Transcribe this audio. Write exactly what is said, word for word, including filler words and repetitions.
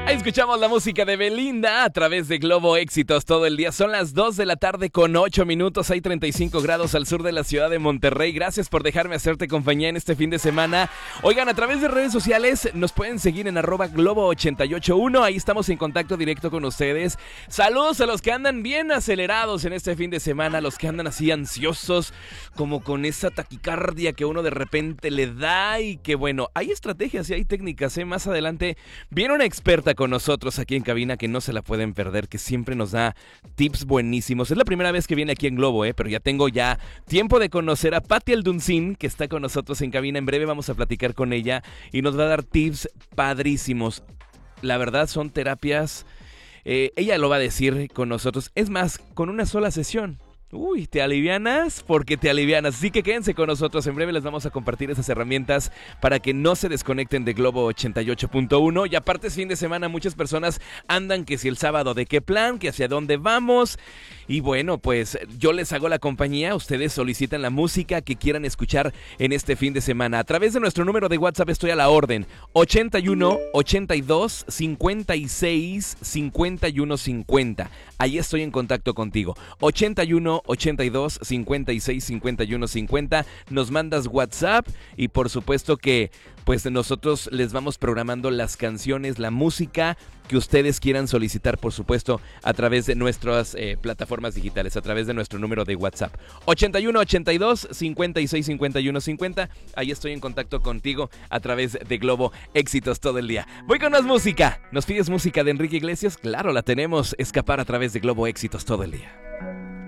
Ahí escuchamos la música de Belinda a través de Globo Éxitos todo el día. Son las dos de la tarde con ocho minutos. Hay treinta y cinco grados al sur de la ciudad de Monterrey. Gracias por dejarme hacerte compañía en este fin de semana. Oigan, a través de redes sociales nos pueden seguir en arroba globo ochenta y ocho uno. Ahí estamos en contacto directo con ustedes. Saludos a los que andan bien acelerados en este fin de semana, los que andan así ansiosos, como con esa taquicardia que uno de repente le da. Y que bueno, hay estrategias y hay técnicas, ¿eh? Más adelante viene una experta con nosotros aquí en cabina que no se la pueden perder, que siempre nos da tips buenísimos. Es la primera vez que viene aquí en Globo, ¿eh? Pero ya tengo ya tiempo de conocer a Patti Alduncin, que está con nosotros en cabina. En breve vamos a platicar con ella y nos va a dar tips padrísimos. La verdad son terapias, eh, ella lo va a decir con nosotros. Es más, con una sola sesión. Uy, ¿te alivianas? Porque te alivianas. Así que quédense con nosotros. En breve les vamos a compartir esas herramientas para que no se desconecten de Globo ochenta y ocho punto uno. Y aparte es fin de semana, muchas personas andan que si el sábado de qué plan, que hacia dónde vamos. Y bueno, pues yo les hago la compañía. Ustedes solicitan la música que quieran escuchar en este fin de semana. A través de nuestro número de WhatsApp estoy a la orden. ochenta y uno, ochenta y dos, cincuenta y seis, cincuenta y uno, cincuenta. Ahí estoy en contacto contigo. ochenta y uno, ochenta y dos, cincuenta y seis, cincuenta y uno, cincuenta. Nos mandas WhatsApp y por supuesto que pues nosotros les vamos programando las canciones, la música que ustedes quieran solicitar, por supuesto, a través de nuestras eh, plataformas digitales, a través de nuestro número de WhatsApp. ochenta y uno, ochenta y dos, cincuenta y seis, cincuenta y uno, cincuenta. Ahí estoy en contacto contigo a través de Globo Éxitos todo el día. Voy con más música. ¿Nos pides música de Enrique Iglesias? Claro, la tenemos. Escapar a través de Globo Éxitos todo el día.